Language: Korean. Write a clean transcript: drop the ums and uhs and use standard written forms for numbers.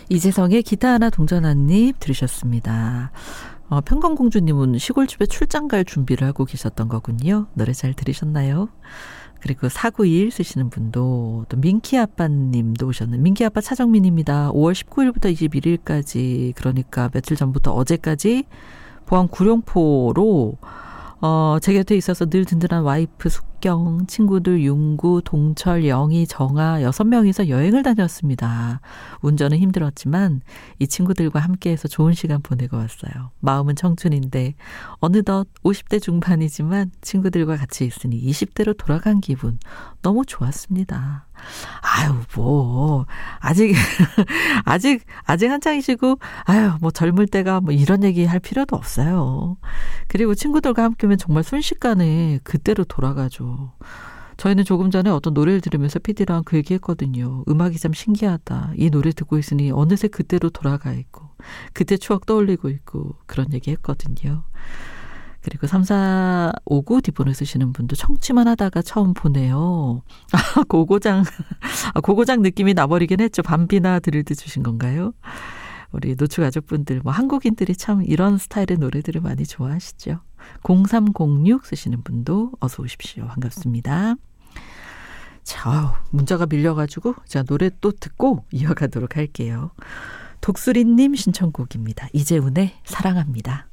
이재성의 기타 하나 동전 한입 들으셨습니다. 평강공주님은 시골집에 출장 갈 준비를 하고 계셨던 거군요. 노래 잘 들으셨나요? 그리고 491 쓰시는 분도 또 민키 아빠님도 오셨는 민키 아빠 차정민입니다. 5월 19일부터 21일까지 그러니까 며칠 전부터 어제까지 포항 구룡포로 제 곁에 있어서 늘 든든한 와이프 숙경, 친구들 윤구, 동철, 영희, 정아 6명이서 여행을 다녔습니다. 운전은 힘들었지만 이 친구들과 함께해서 좋은 시간 보내고 왔어요. 마음은 청춘인데 어느덧 50대 중반이지만 친구들과 같이 있으니 20대로 돌아간 기분 너무 좋았습니다. 아유 아직 한창이시고 젊을 때가 이런 얘기 할 필요도 없어요. 그리고 친구들과 함께면 정말 순식간에 그때로 돌아가죠. 저희는 조금 전에 어떤 노래를 들으면서 PD랑 그 얘기했거든요. 음악이 참 신기하다. 이 노래 듣고 있으니 어느새 그때로 돌아가 있고 그때 추억 떠올리고 있고 그런 얘기 했거든요. 그리고 3459 뒷번호 쓰시는 분도 청취만 하다가 처음 보네요. 고고장 느낌이 나버리긴 했죠. 밤비나 들을 때 주신 건가요? 우리 노추 가족분들, 한국인들이 참 이런 스타일의 노래들을 많이 좋아하시죠. 0306 쓰시는 분도 어서 오십시오. 반갑습니다. 자, 문자가 밀려가지고 자 노래 또 듣고 이어가도록 할게요. 독수리님 신청곡입니다. 이재훈의 사랑합니다.